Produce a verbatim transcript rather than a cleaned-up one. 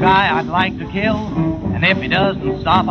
guy I'd like to kill, and if he doesn't stop,